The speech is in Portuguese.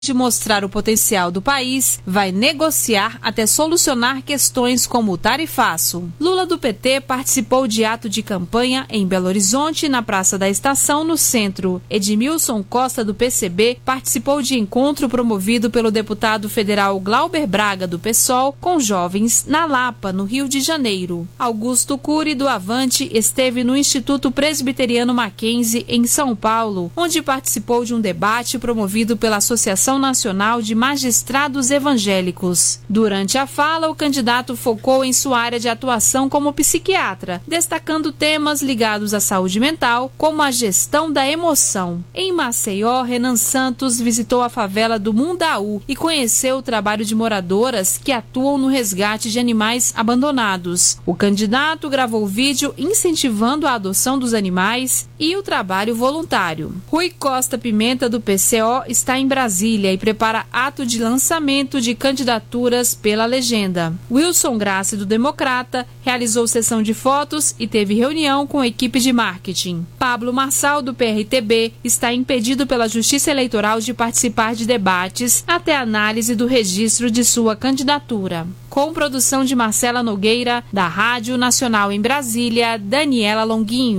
de mostrar o potencial do país, vai negociar até solucionar questões como o tarifaço. Lula do PT participou de ato de campanha em Belo Horizonte, na Praça da Estação, no centro. Edmilson Costa, do PCB, participou de encontro promovido pelo deputado federal Glauber Braga, do PSOL, com jovens na Lapa, no Rio de Janeiro. Augusto Cury, do Avante, esteve no Instituto Presbiteriano Mackenzie, em São Paulo, onde participou de um debate promovido pela Associação Nacional de Magistrados Evangélicos. Durante a fala, o candidato focou em sua área de atuação como psiquiatra, destacando temas ligados à saúde mental, como a gestão da emoção. Em Maceió, Renan Santos visitou a favela do Mundaú e conheceu o trabalho de moradoras que atuam no resgate de animais abandonados. O candidato gravou vídeo incentivando a adoção dos animais e o trabalho voluntário. Rui Costa Pimenta, do PCO, está em Brasília e prepara ato de lançamento de candidaturas pela legenda. Wilson Grace, do Democrata, realizou sessão de fotos e teve reunião com a equipe de marketing. Pablo Marçal, do PRTB, está impedido pela Justiça Eleitoral de participar de debates até análise do registro de sua candidatura. Com produção de Marcela Nogueira, da Rádio Nacional em Brasília, Daniela Longuinho.